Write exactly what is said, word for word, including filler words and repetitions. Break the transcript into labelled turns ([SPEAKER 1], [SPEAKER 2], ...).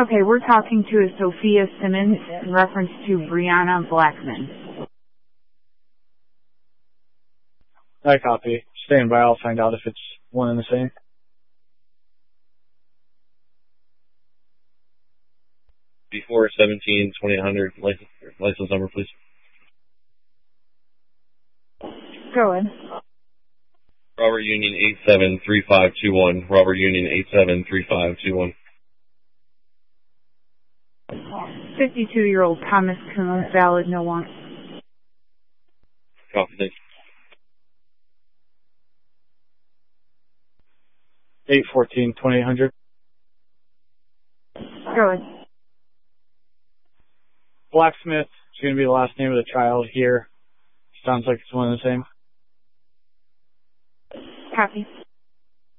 [SPEAKER 1] Okay, we're talking to a Sophia Simmons in reference to Brianna Blackman.
[SPEAKER 2] I copy. Stand by, I'll find out if it's one and the same.
[SPEAKER 3] Before seventeen twenty hundred license, license number, please.
[SPEAKER 1] Go ahead.
[SPEAKER 3] Robert Union eight seven three five two one. Robert Union eight seven three five two one.
[SPEAKER 1] fifty-two-year-old Thomas Kuhn, valid, no want.
[SPEAKER 3] Copy, thanks.
[SPEAKER 2] eight fourteen twenty-eight hundred.
[SPEAKER 1] Go ahead.
[SPEAKER 2] Blacksmith is going to be the last name of the child here. Sounds like it's one and the same.
[SPEAKER 1] Copy.